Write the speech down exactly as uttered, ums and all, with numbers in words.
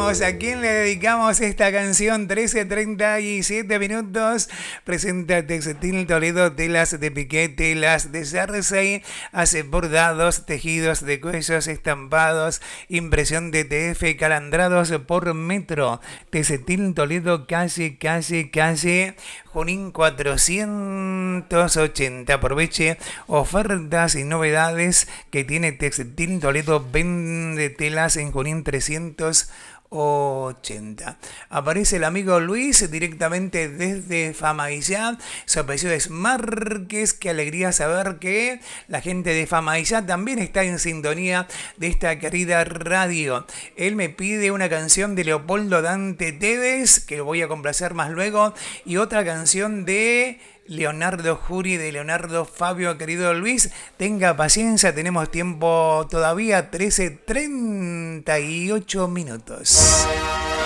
decimos? ¿A quién le dedicamos esta canción? trece treinta y siete minutos. Presenta Textil Toledo, telas de piqué, telas de jersey, hace bordados, tejidos de cuellos, estampados, impresión de T F, calandrados por metro. Textil Toledo, calle, calle, calle Junín cuatrocientos ochenta. Aproveche ofertas y novedades que tiene Textil Toledo. Vende telas en Junín trescientos ochenta. Aparece el amigo Luis directamente desde Famaillá. Su apellido es Márquez. Qué alegría saber que la gente de Famaillá también está en sintonía de esta querida radio. Él me pide una canción de Leopoldo Dante Tevez, que lo voy a complacer más luego, y otra canción de Leonardo Jury, de Leonardo Fabio. Querido Luis, tenga paciencia, tenemos tiempo todavía, trece treinta y ocho minutos.